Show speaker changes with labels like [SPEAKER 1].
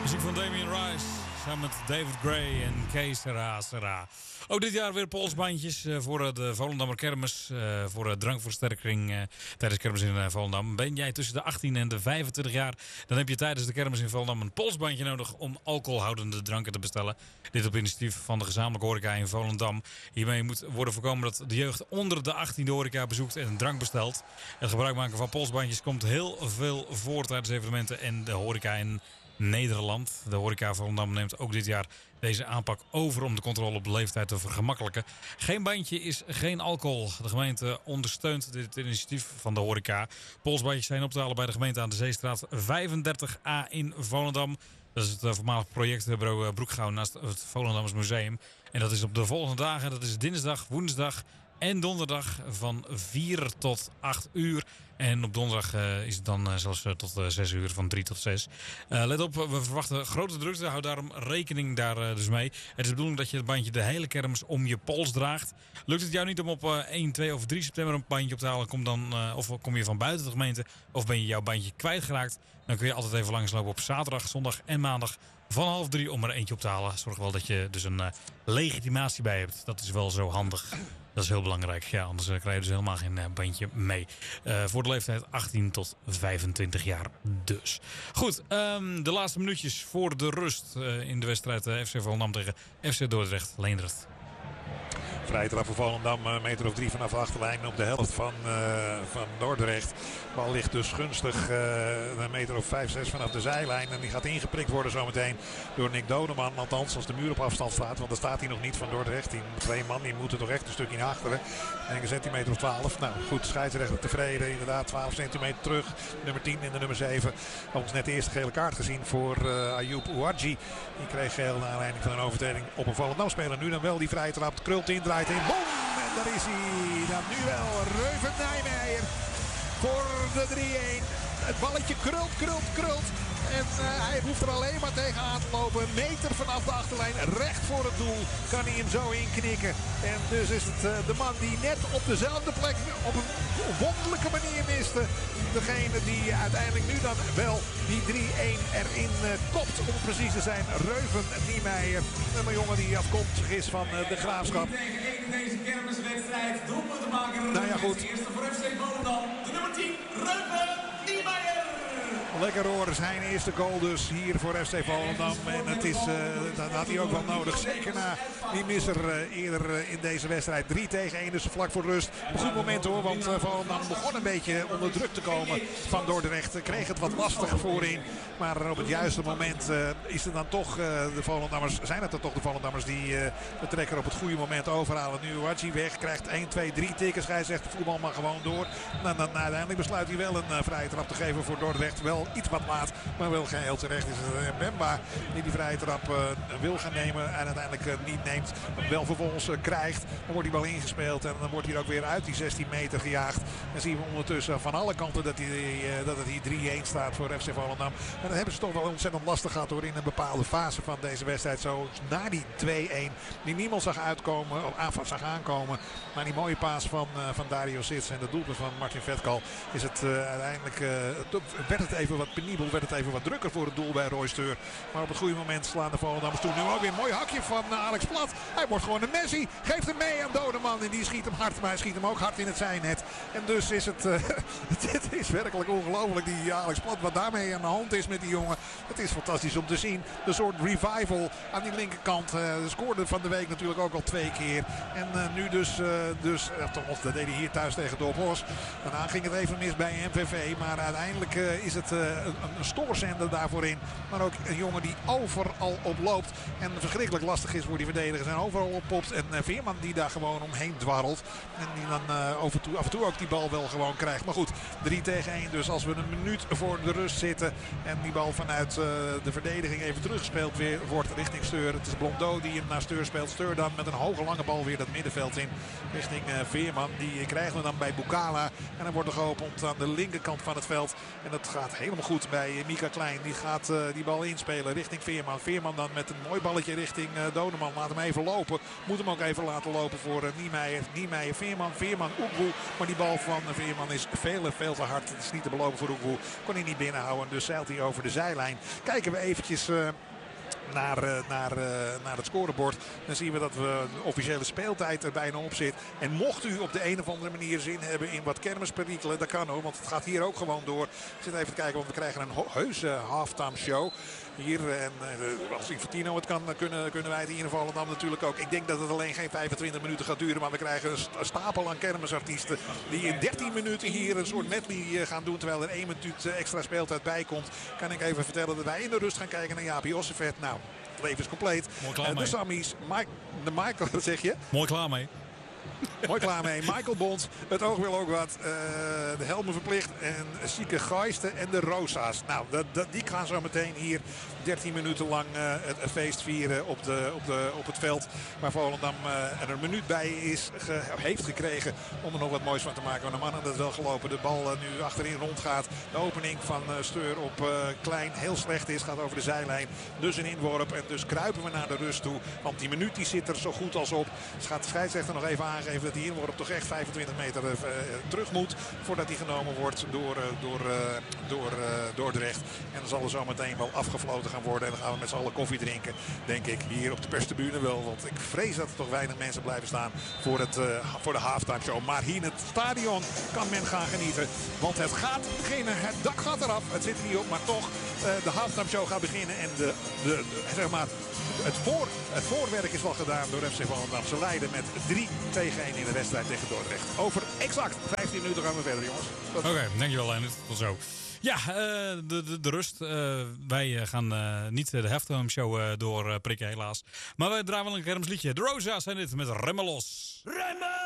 [SPEAKER 1] Muziek van Damien Rice samen met David Gray en Kees Sera. Ook dit jaar weer polsbandjes voor de Volendammer Kermis. Voor drankversterking tijdens Kermis in Volendam. Ben jij tussen de 18 en de 25 jaar, dan heb je tijdens de Kermis in Volendam een polsbandje nodig om alcoholhoudende dranken te bestellen. Dit op initiatief van de gezamenlijke horeca in Volendam. Hiermee moet worden voorkomen dat de jeugd onder de 18 de horeca bezoekt en een drank bestelt. Het gebruik maken van polsbandjes komt heel veel voor tijdens evenementen en de horeca in Nederland. De horeca Volendam neemt ook dit jaar deze aanpak over om de controle op de leeftijd te vergemakkelijken. Geen bandje is geen alcohol. De gemeente ondersteunt dit initiatief van de horeca. Polsbandjes zijn op te halen bij de gemeente aan de Zeestraat 35A in Volendam. Dat is het voormalig projectbureau Broekgouw naast het Volendams Museum. En dat is op de volgende dagen. Dat is dinsdag, woensdag en donderdag van 4 tot 8 uur. En op donderdag is het dan zelfs tot 6 uur, van 3 tot 6. Let op, we verwachten grote drukte. Hou daarom rekening daar dus mee. Het is de bedoeling dat je het bandje de hele kermis om je pols draagt. Lukt het jou niet om op 1, 2 of 3 september een bandje op te halen? Of kom je van buiten de gemeente of ben je jouw bandje kwijtgeraakt? Dan kun je altijd even langslopen op zaterdag, zondag en maandag van 2:30 om er eentje op te halen. Zorg wel dat je dus een legitimatie bij hebt. Dat is wel zo handig. Dat is heel belangrijk. Ja, anders krijg je dus helemaal geen bandje mee. Voor de leeftijd 18 tot 25 jaar dus. Goed, de laatste minuutjes voor de rust in de wedstrijd FC Volendam tegen FC Dordrecht. Leendert.
[SPEAKER 2] Vrije trap voor Volendam, een meter of 3 vanaf de achterlijn op de helft van Dordrecht. De bal ligt dus gunstig een meter of 5, 6 vanaf de zijlijn. En die gaat ingeprikt worden zometeen door Nick Dodeman. Althans, als de muur op afstand staat. Want daar staat hij nog niet van Dordrecht. Die 2 man die moeten toch echt een stukje naar achteren. En een centimeter of 12. Nou goed, scheidsrechter tevreden. Inderdaad, 12 centimeter terug. Nummer 10 en de nummer 7. Ons net de eerste gele kaart gezien voor Ayoub Ouadji. Die kreeg geel naar aanleiding van een overtreding op een Volendam-speler. Nu dan wel die vrije trap. Krult in, draait in. Boom! En daar is hij. Dan nu wel. Reuven Nijmeijer voor de 3-1. Het balletje krult. En hij hoeft er alleen maar tegenaan te lopen. Een meter vanaf de achterlijn. Recht voor het doel kan hij hem zo inknikken. En dus is het de man die net op dezelfde plek op een wonderlijke manier miste. Degene die uiteindelijk nu dan wel die 3-1 erin kopt. Om precies te zijn, Reuven Niemeyer. Een jongen die afkomstig is van de Graafschap.
[SPEAKER 3] Deze kermiswedstrijd doelpunten maken.
[SPEAKER 2] Nou ja, goed.
[SPEAKER 3] Eerste voor FC Volendam. De nummer 10, Reuven Niemeyer.
[SPEAKER 2] Lekker hoor, zijn eerste goal dus hier voor FC Volendam. En het is, dat had hij ook wel nodig. Zeker na die misser eerder in deze wedstrijd. 3-1, dus vlak voor rust. Een goed moment hoor, want Volendam begon een beetje onder druk te komen van Dordrecht. Kreeg het wat lastig voorin. Maar op het juiste moment is het dan toch de Volendammers. Zijn het dan toch de Volendammers die de trekker op het goede moment overhalen. Nu Ouadji weg, krijgt 1, 2, 3 tikkers. Hij zegt de voetbal maar gewoon door. Dan uiteindelijk besluit hij wel een vrije trap te geven voor Dordrecht. Wel iets wat laat, maar wel geheel terecht is het Bemba die vrije trap wil gaan nemen en uiteindelijk niet neemt. Hem wel vervolgens krijgt. Dan wordt die bal ingespeeld en dan wordt hij ook weer uit die 16 meter gejaagd. En zien we ondertussen van alle kanten dat het hier 3-1 staat voor FC Volendam. En dat hebben ze toch wel ontzettend lastig gehad hoor in een bepaalde fase van deze wedstrijd. Zo na die 2-1 die niemand zag aankomen. Maar die mooie paas van Dario Sits en de doelpunt van Martin Vetkal is het uiteindelijk werd het even wat penibel, werd het even wat drukker voor het doel bij Roy Steur. Maar op het goede moment slaan de Volendammers toe. Nu ook weer een mooi hakje van Alex Plat. Hij wordt gewoon een Messi. Geeft hem mee aan Dodeman en die schiet hem hard. Maar hij schiet hem ook hard in het zijnet. En dus is het dit is werkelijk ongelooflijk die Alex Plat. Wat daarmee aan de hand is met die jongen. Het is fantastisch om te zien. Een soort revival aan die linkerkant. Scoorde van de week natuurlijk ook al 2 keer. En nu dus dat deed hij hier thuis tegen Dorp Horst. Daarna ging het even mis bij MVV. Maar uiteindelijk is het een stoorzender daarvoor in. Maar ook een jongen die overal op loopt. En verschrikkelijk lastig is voor die verdedigers. En overal oppopt. En Veerman die daar gewoon omheen dwarrelt. En die dan af en toe ook die bal wel gewoon krijgt. Maar goed, 3-1. Dus als we een minuut voor de rust zitten. En die bal vanuit de verdediging even teruggespeeld weer wordt richting Steur. Het is Blondeau die hem naar Steur speelt. Steur dan met een hoge lange bal weer dat middenveld in. Richting Veerman. Die krijgen we dan bij Bukala. En dan wordt er geopend aan de linkerkant van het veld. En dat gaat helemaal helemaal goed bij Mika Klein. Die gaat die bal inspelen richting Veerman. Veerman dan met een mooi balletje richting Doneman. Laat hem even lopen. Moet hem ook even laten lopen voor Niemeyer. Niemeyer, Veerman, Oekboe. Maar die bal van Veerman is veel te hard. Het is niet te belopen voor Oekboe. Kon hij niet binnenhouden. Dus zeilt hij over de zijlijn. Kijken we eventjes naar het scorebord. Dan zien we dat de officiële speeltijd er bijna op zit. En mocht u op de een of andere manier zin hebben in wat kermisperikelen, dat kan hoor. Want het gaat hier ook gewoon door. Ik zit even te kijken, want we krijgen een heuse halftime show hier. En als Infantino het kan, dan kunnen wij het hier in Volendam natuurlijk ook. Ik denk dat het alleen geen 25 minuten gaat duren. Maar we krijgen een stapel aan kermisartiesten die in 13 minuten hier een soort medley gaan doen. Terwijl er 1 minuut extra speeltijd bij komt. Kan ik even vertellen dat wij in de rust gaan kijken naar Jaapie Ossevet. Nou, het leven is compleet. De Sammies, Michael, wat zeg je?
[SPEAKER 1] Mooi klaar mee.
[SPEAKER 2] Mooi klaar mee. Michael Bond. Het oog wil ook wat. De helmen verplicht. En Sieke Geisten en de Rosa's. Nou, die gaan zo meteen hier 13 minuten lang het feest vieren op het veld. Waar Volendam er een minuut bij heeft gekregen om er nog wat moois van te maken. Maar de mannen dat wel gelopen. De bal nu achterin rondgaat. De opening van Steur op Klein heel slecht is. Gaat over de zijlijn. Dus een inworp. En dus kruipen we naar de rust toe. Want die minuut die zit er zo goed als op. Dus gaat de scheidsrechter nog even aangeven dat die inworp toch echt 25 meter terug moet. Voordat die genomen wordt door Dordrecht. En dan zal er zo meteen wel afgefloten gaan worden. En dan gaan we met z'n allen koffie drinken. Denk ik hier op de perstribune wel. Want ik vrees dat er toch weinig mensen blijven staan voor de halftime show. Maar hier in het stadion kan men gaan genieten. Want het gaat beginnen. Het dak gaat eraf. Het zit er niet op. Maar toch, de halftime show gaat beginnen. En zeg maar, het voorwerk is wel gedaan door FC Volendam. Ze leiden met 3-1 in de wedstrijd tegen Dordrecht. Over exact 15 minuten gaan we verder, jongens.
[SPEAKER 1] Oké, dankjewel Leonard. Tot zo. Ja, de rust. Wij gaan niet de halftime show doorprikken helaas. Maar wij draaien wel een kermisliedje. De Rosa's zijn dit met Remmen los.
[SPEAKER 3] Remmen!